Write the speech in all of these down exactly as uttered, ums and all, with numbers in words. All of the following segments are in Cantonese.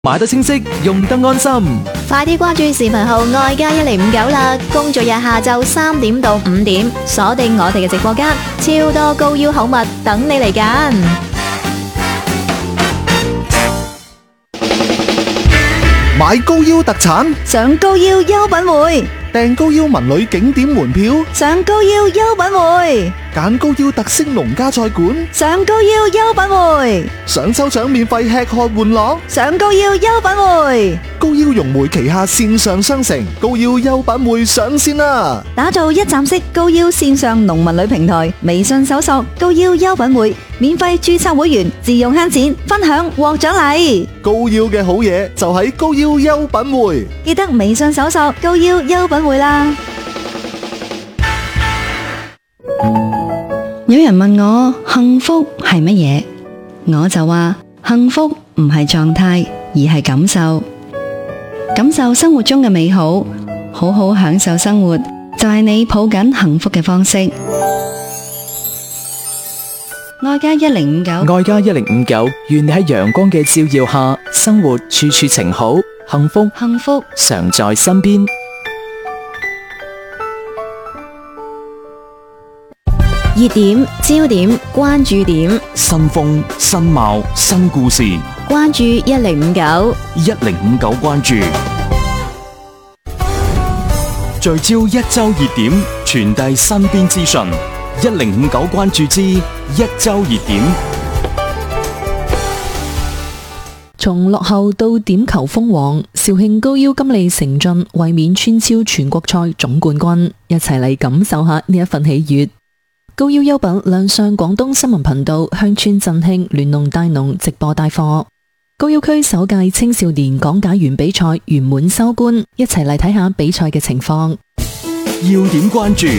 買得清晰，用得安心。 快啲關注視頻號愛家一零五九啦！工作日下晝三點到五點，鎖定我哋嘅直播間，超多高腰好物等你嚟揀。 買高腰特產， 上高腰優品會， 訂高腰文旅景點門票， 上高腰優品會， 揀高腰特色農家菜館， 上高腰優品會， 想抽獎免費吃喝玩樂， 上高腰優品會。 高腰融匯旗下線上商城，高腰優品會上線啦！ 打造一站式高腰線上農民旅平台，微信搜索高腰優品會，免費註冊會員，自用慳錢，分享獲獎勵。 高腰嘅好嘢就喺高腰優品會， 記得微信搜索高腰優品會啦。 有人問我幸福係乜嘢，我就話幸福唔係狀態，而係感受。感受生活中嘅美好，好好享受生活，就係你抱緊幸福嘅方式。愛家一零五九， 愛家一零五九，願你喺陽光嘅照耀下，生活處處晴好，幸福幸福常在身邊。 熱點、焦點、關注點， 新風、新貌、新故事， 關注一零五九， 一零五九關注，聚焦一周熱點，傳遞身邊資訊。一零五九關注之一周熱點。 從落後到點球封王，肇慶高腰金利成晉衛冕村超全國賽總冠軍，一齊嚟感受下呢一份喜悅。高腰優品亮相廣東新聞頻道鄉村振興聯農大農直播帶貨。高腰區首屆青少年講解員比賽圓滿收官，一齊嚟睇下比賽嘅情況。 要點關注。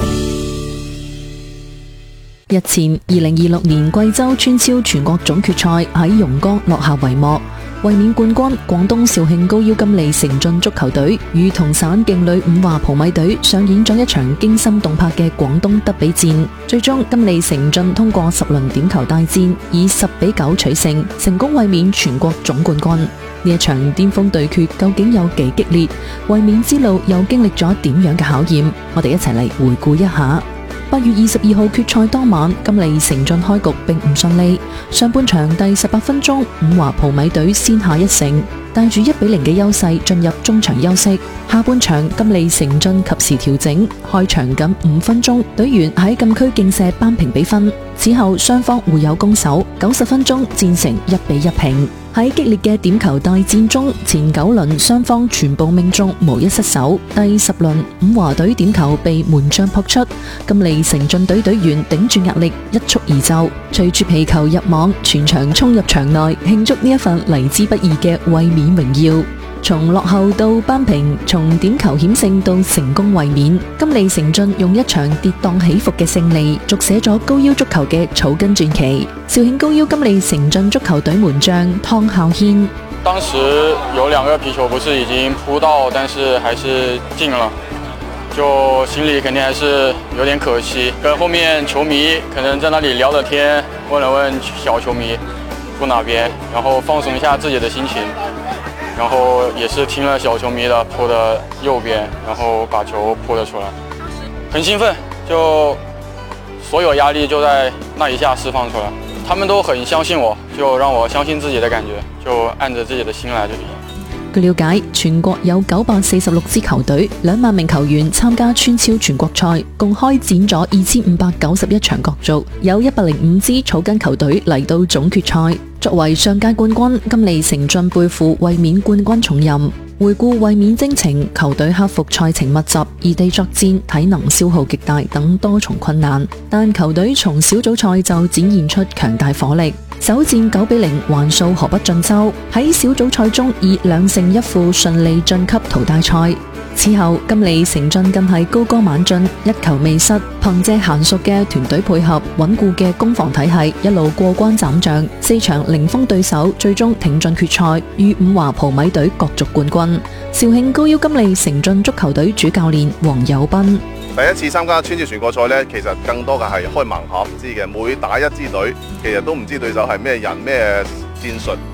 日前，二零二六年貴州村超全國總決賽喺榕江落下帷幕，衛冕冠軍廣東肇慶高腰金利成晉足球隊與同省勁旅五華蒲米隊上演咗一場驚心動魄嘅廣東德比戰，最終金利成晉通過十輪點球大戰，以十比九取勝，成功衛冕全國總冠軍。呢一場巔峰對決究竟有幾激烈？衛冕之路又經歷咗點樣嘅考驗？我哋一齊嚟回顧一下。八月二十二號決賽當晚，金利成晉開局並唔順利。上半場第十八分鐘，五華蒲米隊先下一城，帶住一比零嘅優勢進入中場休息。下半場金利成晉及時調整，開場僅五分鐘，隊員喺禁區勁射扳平比分。此後雙方互有攻守，九十分鐘戰成一比一平。喺激烈嘅點球大戰中，前九輪雙方全部命中，無一失手。第十輪五華隊點球被門將撲出，金利成晉隊隊員頂住壓力一蹴而就，隨住皮球入網，全場衝入場內慶祝呢一份嚟之不易嘅衛冕榮耀。從落後到扳平，從點球險勝到成功衛冕，金利成晉用一場跌宕起伏嘅勝利，續寫咗高腰足球嘅草根傳奇。肇慶高腰金利成晉足球隊門將湯孝軒， 當時有兩個皮球不是已經撲到，但是還是進了，就心裡肯定還是有點可惜。跟後面球迷可能在那裡聊着天，問了問小球迷撲哪邊，然後放鬆一下自己的心情。然後也是聽了小球迷的撲的右邊，然後把球撲了出來，很興奮，就所有壓力就在那一下釋放出來。他們都很相信我，就讓我相信自己的感覺，就按着自己的心來就行。 據了解，全國有九百四十六支球隊，兩萬名球員參加村超全國賽，共開展咗二千五百九十一場角逐，有一百零五支草根球隊嚟到總決賽。作為上屆冠軍，金利成晉背負衛冕冠軍重任。回顧衛冕征程，球隊克服賽程密集、異地作戰、體能消耗極大等多重困難，但球隊從小組賽就展現出強大火力。首戰九比零橫掃河北晉州，喺小組賽中以兩勝一負順利晉級淘汰賽。此後金利成晉更係高歌猛進，一球未失，憑借嫻熟嘅團隊配合、穩固嘅攻防體系，一路過關斬將，四場零封對手，最終挺進決賽，與五華蒲米隊角逐冠軍。肇慶高腰金利成晉足球隊主教練黃友斌， 第一次參加村超全國賽呢，其實更多嘅係開盲盒，唔知嘅。每打一支隊，其實都唔知對手係咩人咩戰術，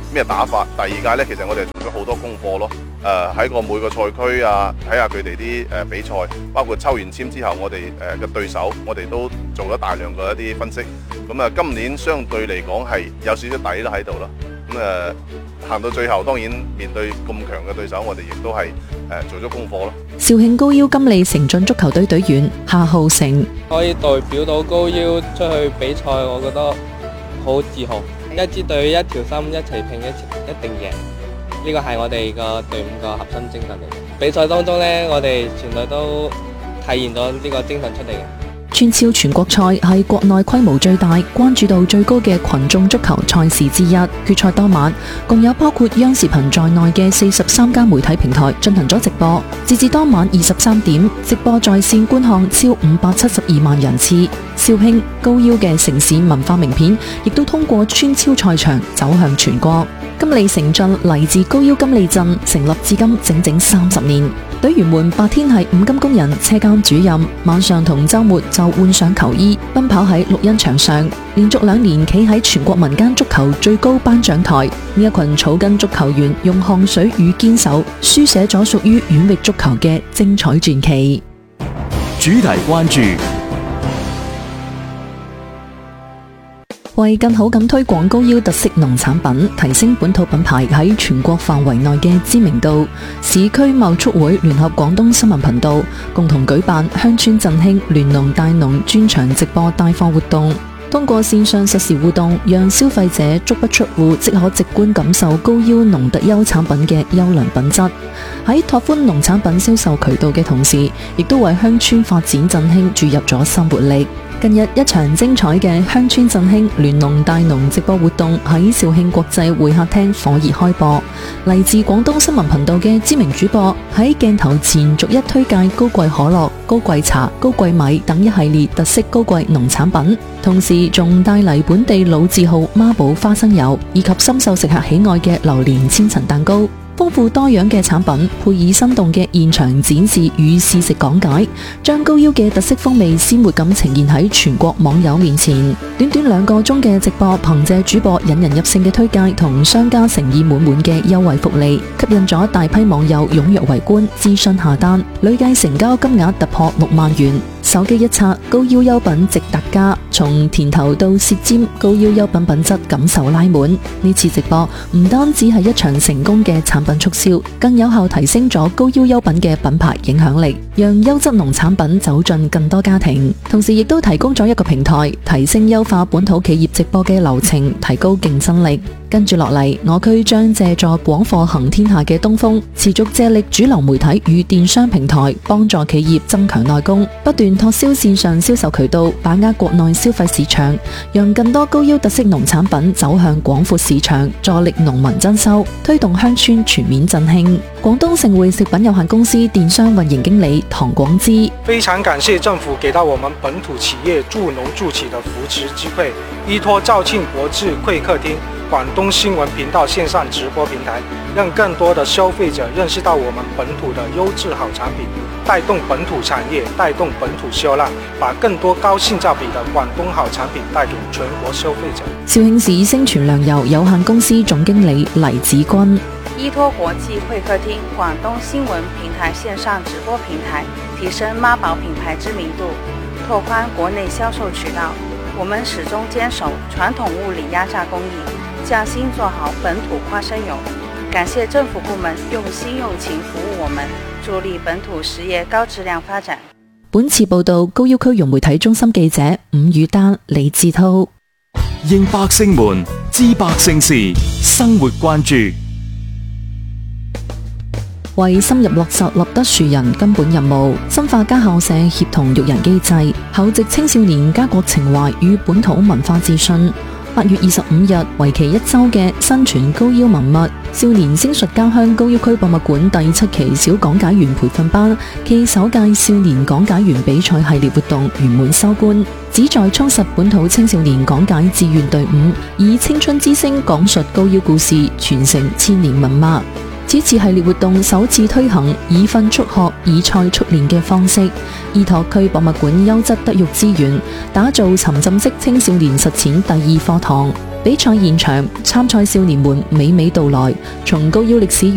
咩打法。第二屆呢，其實我哋做咗好多功課咯。誒、呃、喺個每個賽區啊，睇下佢哋啲誒比賽，包括抽完籤之後，我哋誒嘅對手，我哋都做咗大量嘅一啲分析。咁啊，今年相對嚟講係有少少底啦喺度咯。咁誒行到最後，當然面對咁強嘅對手，我哋亦都係誒做咗功課咯。 肇慶高腰金利城進足球隊隊員夏浩成， 可以代表到高腰出去比賽，我覺得好自豪。一支隊一條心，一齊拼，一一定贏。呢個係我哋個隊伍個核心精神嚟嘅。比賽當中呢，我哋全隊都體現咗呢個精神出嚟嘅。 村超全國賽係國內規模最大、關注度最高嘅群眾足球賽事之一。決賽當晚，共有包括央視頻在內嘅四十三家媒體平台進行咗直播。截至當晚二十三點，直播在線觀看超五百七十二萬人次。肇慶高腰嘅城市文化名片，亦都通過村超賽場走向全國。金利城鎮嚟自高腰金利鎮，成立至今整整三十年。隊員們白天係五金工人、車間主任，晚上同週末就換上球衣，奔跑喺綠茵場上，連續兩年企喺全國民間足球最高頒獎台。呢一群草根足球員用汗水與堅守，書寫咗屬於縣域足球嘅精彩傳奇。 主題關注。 為更好咁推廣高腰特色農產品，提升本土品牌喺全國範圍內嘅知名度，市區貿促會聯合廣東新聞頻道共同舉辦鄉村振興聯農帶農專場直播帶貨活動，通過線上實時互動，讓消費者足不出戶即可直觀感受高腰農特優產品嘅優良品質。喺拓寬農產品銷售渠道嘅同時，亦都為鄉村發展振興注入咗新活力。近日一場精彩嘅鄉村振興聯農帶農直播活動喺肇慶國際會客廳火熱開播，嚟自廣東新聞頻道嘅知名主播喺鏡頭前逐一推介高貴可樂、高貴茶、高貴米等一系列特色高貴農產品，同時仲帶嚟本地老字號孖寶花生油以及深受食客喜愛嘅榴蓮千層蛋糕。豐富多樣嘅產品，配以生動嘅現場展示與試食講解，將高腰嘅特色風味鮮活咁呈現喺全國網友面前。短短兩個鐘嘅直播，憑借主播引人入勝嘅推介同商家誠意滿滿嘅優惠福利，吸引咗大批網友踴躍圍觀、諮詢下單，累計成交金額突破六萬元。手機一刷，高腰優品值特價，從甜頭到舌尖，高腰優品品質感受拉滿。呢次直播唔單止係一場成功嘅產品促銷，更有效提升咗高腰優品嘅品牌影響力，讓優質農產品走進更多家庭。同時亦都提供咗一個平台，提升優化本土企業直播嘅流程，提高競爭力。跟住落嚟，我區將借助廣貨行天下嘅東風，持續借力主流媒體與電商平台，幫助企業增強內功，不斷拓銷線上銷售渠道，把握國內消費市場，讓更多高腰特色農產品走向廣闊市場，助力農民增收，推動鄉村全面振興。廣東盛匯食品有限公司電商運營經理唐廣之： 非常感謝政府給到我們本土企業助農助企的扶持機會，依託肇慶國際會客廳、廣東新聞頻道線上直播平台，讓更多的消費者認識到我們本土的優質好產品，帶動本土產業，帶動本土銷量，把更多高性價比的廣東好產品帶給全國消費者。 肇慶市星泉糧油有限公司總經理黎子君： 依託國際會客廳、廣東新聞平台線上直播平台，提升媽寶品牌知名度，拓寬國內銷售渠道。我們始終堅守傳統物理壓榨工藝，匠心做好本土花生油。感謝政府部門用心用情服務我們，助力本土實業高質量發展。 本次報道高腰區融媒體中心記者伍宇丹、李志濤。 應百姓們知百姓事，生活關注。 為深入落實立德樹人根本任務，深化家校社協同育人機制，厚植青少年家國情懷與本土文化自信。八月二十五日，為期一周嘅新傳高腰文物少年星術家鄉高腰區博物館第七期小講解員培訓班暨首屆少年講解員比賽系列活動圓滿收官，旨在充實本土青少年講解志願隊伍，以青春之聲講述高腰故事，傳承千年文脈。 此次系列活動首次推行以訓促學、以賽促練嘅方式，依託區博物館優質德育資源，打造沉浸式青少年實踐第二課堂。比賽現場，參賽少年們娓娓道來，從高要歷史